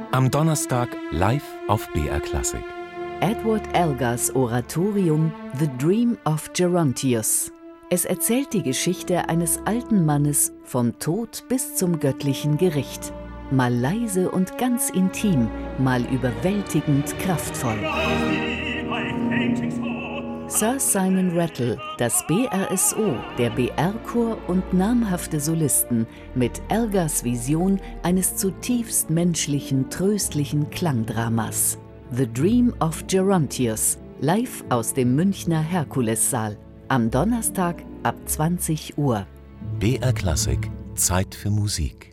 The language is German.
Am Donnerstag live auf BR Klassik. Edward Elgars Oratorium The Dream of Gerontius. Es erzählt die Geschichte eines alten Mannes vom Tod bis zum göttlichen Gericht. Mal leise und ganz intim, mal überwältigend kraftvoll. Sir Simon Rattle, das BRSO, der BR-Chor und namhafte Solisten mit Elgars Vision eines zutiefst menschlichen, tröstlichen Klangdramas. The Dream of Gerontius, live aus dem Münchner Herkulessaal. Am Donnerstag ab 20 Uhr. BR Klassik, Zeit für Musik.